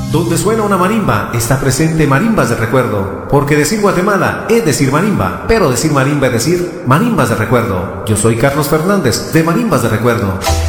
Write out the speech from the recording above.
Donde suena una marimba, está presente marimbas de recuerdo. Porque decir Guatemala es decir marimba, pero decir marimba es decir marimbas de recuerdo. Yo soy Carlos Fernández, de Marimbas de Recuerdo.